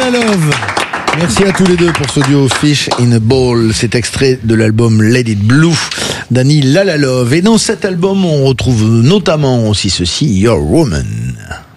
La Love. Merci à tous les deux pour ce duo Fish in a Bowl. C'est extrait de l'album Let It Blue d'Annie La Love. Et dans cet album, on retrouve notamment aussi ceci, Your Woman.